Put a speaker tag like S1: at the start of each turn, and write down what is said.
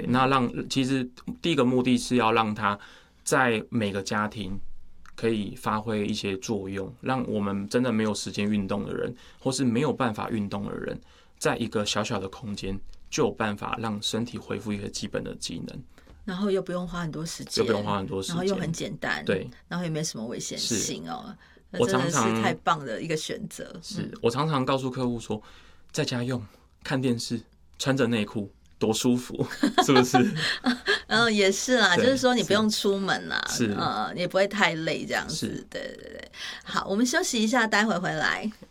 S1: 那其实第一个目的是要让他在每个家庭可以发挥一些作用，让我们真的没有时间运动的人，或是没有办法运动的人，在一个小小的空间就有办法让身体恢复一个基本的机能，
S2: 然后又不用花很多时间，
S1: 然后
S2: 又很简单，
S1: 对，
S2: 然后也没什么危险性哦。
S1: 我常常
S2: 真的是太棒的一个选择。
S1: 我常常告诉客户说，在家用看电视，穿着内裤。多舒服，是不是？
S2: 也是啦，就是说你不用出门啦，
S1: 是，
S2: 也不会太累这样子。对对对，好，我们休息一下，待会回来。